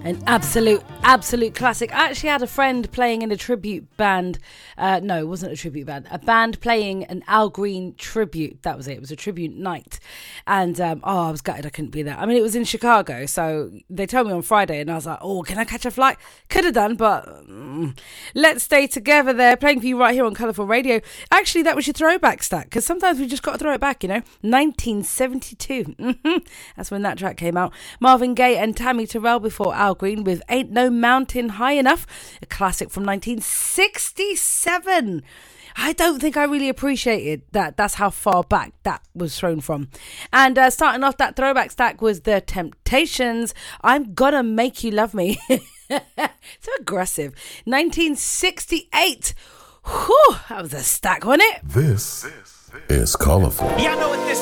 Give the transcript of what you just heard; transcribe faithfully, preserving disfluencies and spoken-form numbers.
An absolute, absolute classic. I actually had a friend playing in a tribute band. Uh, no, it wasn't a tribute band. A band playing an Al Green tribute. That was it. It was a tribute night. And, um, oh, I was gutted I couldn't be there. I mean, it was in Chicago. So they told me on Friday and I was like, oh, can I catch a flight? Could have done, but mm, let's stay together there. Playing for you right here on Colourful Radio. Actually, that was your throwback stack. Because sometimes we just got to throw it back, you know. nineteen seventy-two. Mm-hmm. That's when that track came out. Marvin Gaye and Tammy Terrell before Al Green with Ain't No Mountain High Enough, a classic from nineteen sixty-seven. I don't think I really appreciated that. That's how far back that was thrown from. And uh, starting off that throwback stack was The Temptations. I'm Gonna Make You Love Me. So aggressive. nineteen sixty-eight. Whew, that was a stack, wasn't it? This is Colourful. Y'all know what this